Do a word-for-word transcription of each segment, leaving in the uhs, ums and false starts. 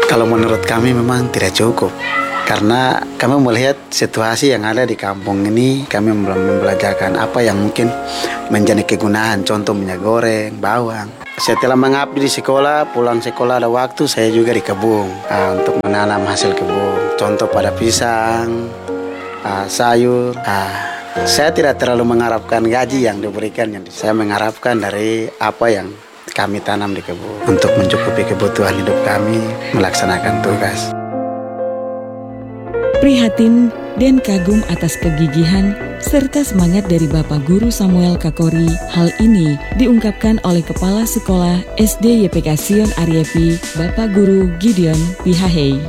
Kalau menurut kami memang tidak cukup. Karena kami melihat situasi yang ada di kampung ini, kami belum membelajarkan apa yang mungkin menjadi kegunaan. Contoh minyak goreng, bawang. Setelah mengabdi di sekolah, pulang sekolah ada waktu saya juga di kebun uh, untuk menanam hasil kebun. Contoh pada pisang, uh, sayur. Uh, saya tidak terlalu mengharapkan gaji yang diberikan. Saya mengharapkan dari apa yang kami tanam di kebun untuk mencukupi kebutuhan hidup kami melaksanakan tugas. Prihatin dan kagum atas kegigihan serta semangat dari Bapak Guru Samuel Kakori, hal ini diungkapkan oleh Kepala Sekolah S D Y P K Sion Ariepi, Bapak Guru Gideon Pihahei.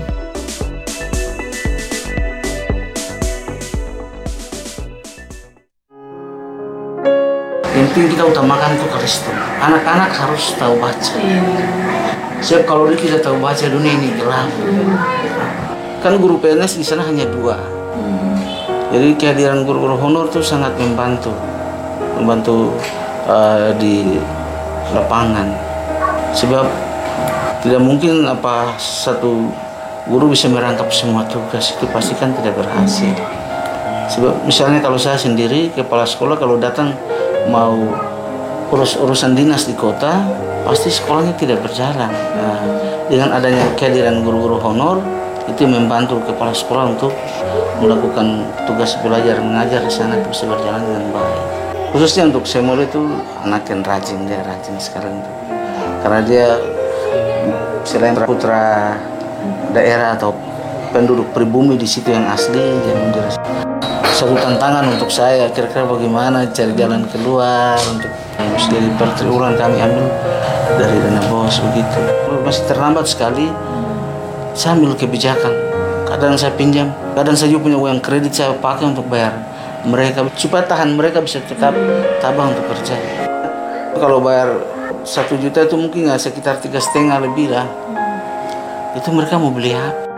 Yang penting kita utamakan itu Kristus. Anak-anak harus tahu baca. Sebab kalau dia tidak tahu baca, dunia ini gelap. Kan guru P N S di sana hanya dua. Hmm. Jadi kehadiran guru-guru honor itu sangat membantu, membantu uh, di lapangan. Sebab tidak mungkin apa satu guru bisa merangkap semua tugas, itu pasti kan tidak berhasil. Sebab misalnya kalau saya sendiri kepala sekolah kalau datang mau urus urusan dinas di kota, pasti sekolahnya tidak berjalan. Nah, dengan adanya kehadiran guru-guru honor itu membantu kepala sekolah untuk melakukan tugas belajar mengajar di sana bisa berjalan dengan baik. Khususnya untuk Samuel itu anak yang rajin, dia rajin sekarang itu. Karena dia selain putra daerah atau penduduk pribumi di situ yang asli, dia menjadi satu tantangan untuk saya. Kira-kira bagaimana cari jalan keluar untuk dari pertribulan kami ambil dari dana bos begitu. Masih terlambat sekali. Saya ambil kebijakan, kadang saya pinjam, kadang saya juga punya uang kredit saya pakai untuk bayar mereka supaya tahan mereka bisa tetap tabah untuk kerja. Kalau bayar satu juta itu mungkin nggak sekitar tiga setengah lebih lah. Itu mereka mau beli apa?